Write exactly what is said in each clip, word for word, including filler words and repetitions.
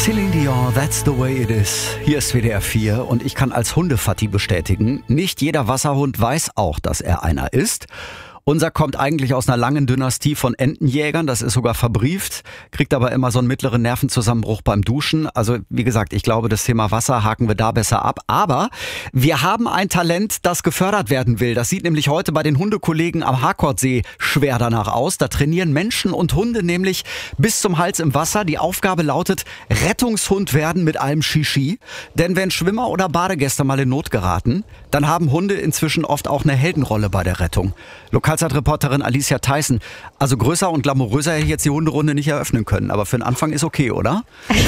Celine Dion, that's the way it is. Hier ist W D R vier und ich kann als Hundefatti bestätigen, nicht jeder Wasserhund weiß auch, dass er einer ist. Unser kommt eigentlich aus einer langen Dynastie von Entenjägern, das ist sogar verbrieft, kriegt aber immer so einen mittleren Nervenzusammenbruch beim Duschen. Also wie gesagt, ich glaube, das Thema Wasser haken wir da besser ab. Aber wir haben ein Talent, das gefördert werden will. Das sieht nämlich heute bei den Hundekollegen am Harkordsee schwer danach aus. Da trainieren Menschen und Hunde nämlich bis zum Hals im Wasser. Die Aufgabe lautet, Rettungshund werden mit allem Shishi. Denn wenn Schwimmer oder Badegäste mal in Not geraten, dann haben Hunde inzwischen oft auch eine Heldenrolle bei der Rettung. Lokalzeitreporterin Alicia Theissen. Also größer und glamouröser hätte ich jetzt die Hunderunde nicht eröffnen können. Aber für den Anfang ist okay, oder?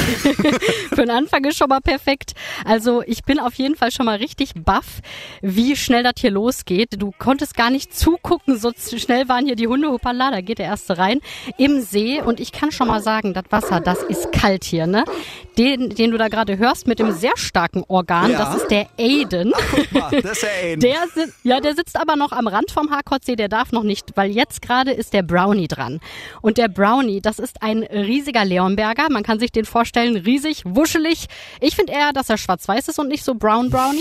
Für den Anfang ist schon mal perfekt. Also ich bin auf jeden Fall schon mal richtig baff, wie schnell das hier losgeht. Du konntest gar nicht zugucken, so schnell waren hier die Hunde. Hoppala, da geht der erste rein im See. Und ich kann schon mal sagen, das Wasser, das ist kalt hier, ne? Den, den du da gerade hörst mit dem sehr starken Organ, ja. Das ist der Aiden. Ach, guck mal, das ist der Aiden. Der, ja, der sitzt aber noch am Rand vom Harkordsee, der darf noch nicht, weil jetzt gerade ist der Brownie dran. Und der Brownie, das ist ein riesiger Leonberger. Man kann sich den vorstellen, riesig, wuschelig. Ich finde eher, dass er schwarz-weiß ist und nicht so brown Brownie.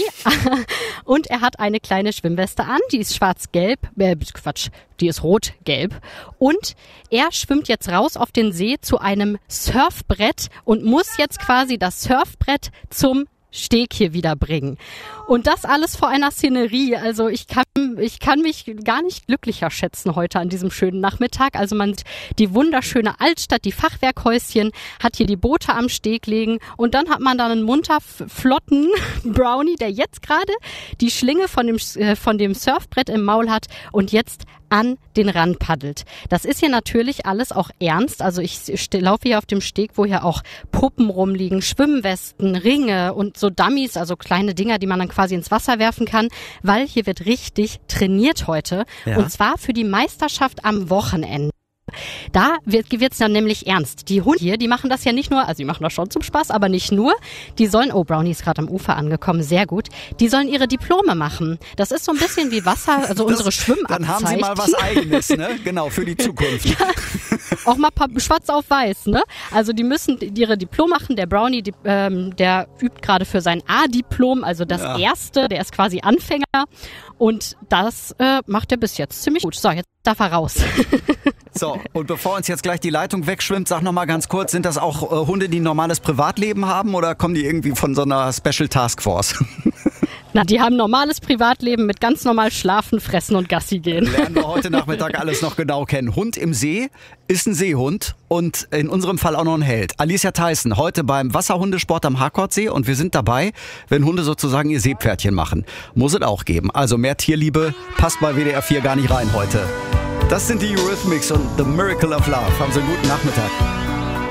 Und er hat eine kleine Schwimmweste an, die ist schwarz-gelb, äh, Quatsch, die ist rot-gelb. Und er schwimmt jetzt raus auf den See zu einem Surfbrett und muss jetzt quasi das Surfbrett zum Steg hier wieder bringen. Und das alles vor einer Szenerie. Also ich kann, ich kann mich gar nicht glücklicher schätzen heute an diesem schönen Nachmittag. Also man sieht die wunderschöne Altstadt, die Fachwerkhäuschen, hat hier die Boote am Steg liegen und dann hat man dann einen munter flotten Brownie, der jetzt gerade die Schlinge von dem, äh, von dem Surfbrett im Maul hat und jetzt an den Rand paddelt. Das ist hier natürlich alles auch ernst. Also ich laufe hier auf dem Steg, wo hier auch Puppen rumliegen, Schwimmwesten, Ringe und so Dummies, also kleine Dinger, die man dann quasi ins Wasser werfen kann, weil hier wird richtig trainiert heute. Ja. Und zwar für die Meisterschaft am Wochenende. Da wird es dann nämlich ernst. Die Hunde hier, die machen das ja nicht nur, also die machen das schon zum Spaß, aber nicht nur. Die sollen, oh, Brownie ist gerade am Ufer angekommen, sehr gut. Die sollen ihre Diplome machen. Das ist so ein bisschen wie Wasser, also das, unsere Schwimmabzeichen. Dann haben sie mal was Eigenes, ne? Genau, für die Zukunft. Ja, auch mal schwarz auf weiß, ne? Also die müssen ihre Diplom machen. Der Brownie, die, ähm, der übt gerade für sein A-Diplom, also das ja. erste, der ist quasi Anfänger. Und das äh, macht er bis jetzt ziemlich gut. So, jetzt darf er raus. So, und bevor uns jetzt gleich die Leitung wegschwimmt, sag noch mal ganz kurz, sind das auch äh, Hunde, die ein normales Privatleben haben oder kommen die irgendwie von so einer Special Task Force? Na, die haben normales Privatleben mit ganz normal Schlafen, Fressen und Gassi gehen. Lernen wir heute Nachmittag alles noch genau kennen. Hund im See ist ein Seehund und in unserem Fall auch noch ein Held. Alicia Theissen, heute beim Wasserhundesport am Harkordsee und wir sind dabei, wenn Hunde sozusagen ihr Seepferdchen machen. Muss es auch geben. Also mehr Tierliebe passt bei W D R vier gar nicht rein heute. Das sind die Eurythmics und The Miracle of Love. Haben Sie einen guten Nachmittag.